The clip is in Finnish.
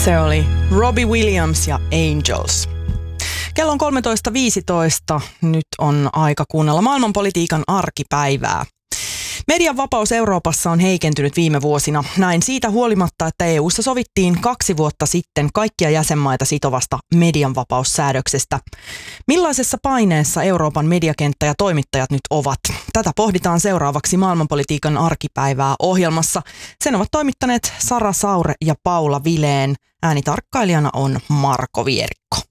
Se oli Robbie Williams ja Angels. Kello on 13.15. Nyt on aika kuunnella maailmanpolitiikan arkipäivää. Median vapaus Euroopassa on heikentynyt viime vuosina. Näin siitä huolimatta, että EU:ssa sovittiin 2 vuotta sitten kaikkia jäsenmaita sitovasta medianvapaussäädöksestä. Millaisessa paineessa Euroopan mediakenttä ja toimittajat nyt ovat? Tätä pohditaan seuraavaksi maailmanpolitiikan arkipäivää ohjelmassa. Sen ovat toimittaneet Sara Saure ja Paula Vileen. Äänitarkkailijana on Marko Vierikko.